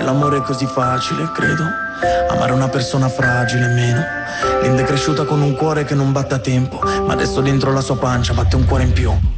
l'amore è così facile, credo. Amare una persona fragile, meno. Linda è cresciuta con un cuore che non batte a tempo, ma adesso dentro la sua pancia batte un cuore in più.